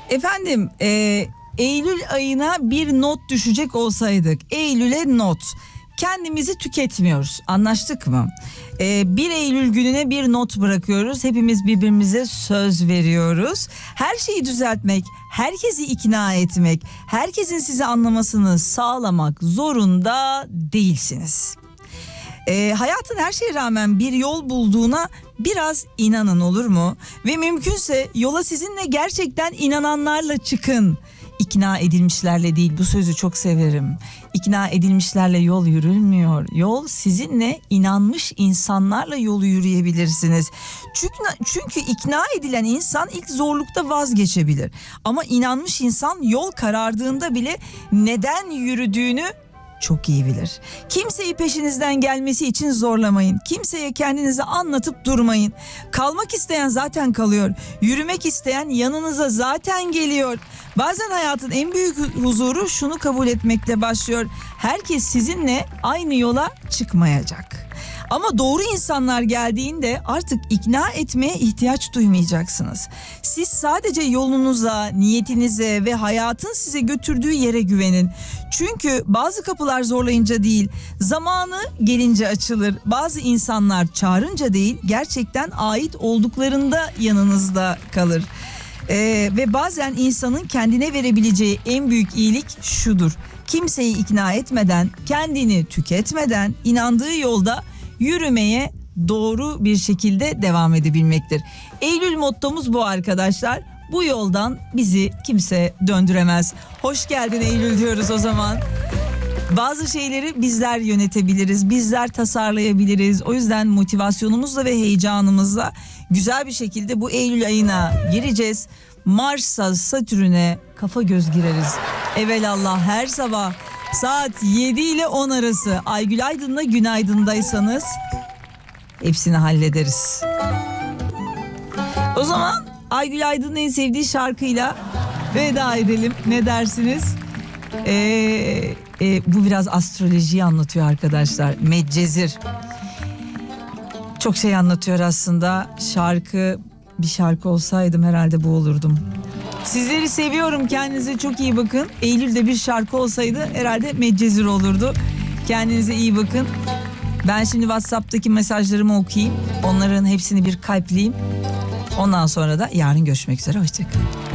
Efendim, Eylül ayına bir not düşecek olsaydık. Eylül'e not. Kendimizi tüketmiyoruz. Anlaştık mı? 1 Eylül gününe bir not bırakıyoruz. Hepimiz birbirimize söz veriyoruz. Her şeyi düzeltmek, herkesi ikna etmek, herkesin sizi anlamasını sağlamak zorunda değilsiniz. Hayatın her şeye rağmen bir yol bulduğuna biraz inanın, olur mu? Ve mümkünse yola sizinle gerçekten inananlarla çıkın. İkna edilmişlerle değil, bu sözü çok severim. İkna edilmişlerle yol yürülmüyor. Yol sizinle inanmış insanlarla yolu yürüyebilirsiniz. Çünkü ikna edilen insan ilk zorlukta vazgeçebilir. Ama inanmış insan yol karardığında bile neden yürüdüğünü çok iyi bilir. Kimseyi peşinizden gelmesi için zorlamayın. Kimseye kendinizi anlatıp durmayın. Kalmak isteyen zaten kalıyor. Yürümek isteyen yanınıza zaten geliyor. Bazen hayatın en büyük huzuru şunu kabul etmekle başlıyor. Herkes sizinle aynı yola çıkmayacak. Ama doğru insanlar geldiğinde artık ikna etmeye ihtiyaç duymayacaksınız. Siz sadece yolunuza, niyetinize ve hayatın size götürdüğü yere güvenin. Çünkü bazı kapılar zorlayınca değil, zamanı gelince açılır. Bazı insanlar çağırınca değil, gerçekten ait olduklarında yanınızda kalır. Ve bazen insanın kendine verebileceği en büyük iyilik şudur: kimseyi ikna etmeden, kendini tüketmeden, inandığı yolda yürümeye doğru bir şekilde devam edebilmektir. Eylül mottomuz bu arkadaşlar. Bu yoldan bizi kimse döndüremez. Hoş geldin Eylül diyoruz o zaman. Bazı şeyleri bizler yönetebiliriz, bizler tasarlayabiliriz. O yüzden motivasyonumuzla ve heyecanımızla güzel bir şekilde bu Eylül ayına gireceğiz. Mars'a, Satürn'e kafa göz gireriz. Evelallah her sabah saat 7 ile 10 arası Aygül Aydın'la Günaydın'daysanız hepsini hallederiz. O zaman Aygül Aydın'ın en sevdiği şarkıyla veda edelim. Ne dersiniz? Bu biraz astrolojiyi anlatıyor arkadaşlar. Medcezir. Çok şey anlatıyor aslında. Bir şarkı olsaydım herhalde bu olurdum. Sizleri seviyorum. Kendinize çok iyi bakın. Eylül'de bir şarkı olsaydı herhalde Medcezir olurdu. Kendinize iyi bakın. Ben şimdi WhatsApp'taki mesajlarımı okuyayım. Onların hepsini bir kalpleyeyim. Ondan sonra da yarın görüşmek üzere. Hoşçakalın.